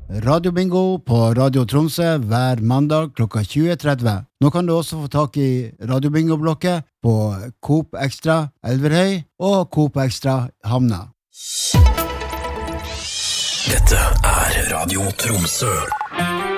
Radio Bingo på Radio Tromsø hver mandag klokka 20:30. Nå kan du også få tak i Radio Bingo-blokket på Coop Extra Elverhøy og Coop Extra Hamna. Dette Radio Tromsø.